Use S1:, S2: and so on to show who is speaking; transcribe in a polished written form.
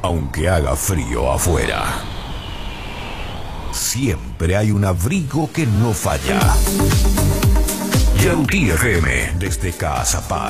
S1: Aunque haga frío afuera, siempre hay un abrigo que no falla. Yautí FM, desde Caazapá.